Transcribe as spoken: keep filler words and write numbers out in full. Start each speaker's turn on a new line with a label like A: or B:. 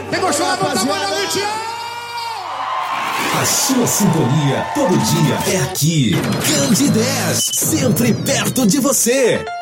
A: Quem gostou, levanta a mão, Vitinho!
B: A sua sintonia todo dia é aqui. Candidez, sempre perto de você.